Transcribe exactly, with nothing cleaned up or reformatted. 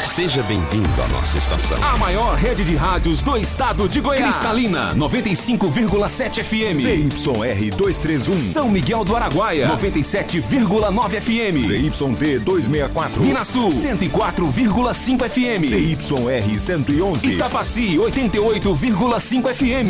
Seja bem-vindo à nossa estação. A maior rede de rádios do estado de Goiás. Cristalina, noventa e cinco vírgula sete F M. Z Y R duzentos e trinta e um. São Miguel do Araguaia, noventa e sete vírgula nove F M. Z Y T duzentos e sessenta e quatro. Minas Sul, cento e quatro vírgula cinco F M. Z Y R cento e onze. Itapaci, oitenta e oito vírgula cinco F M.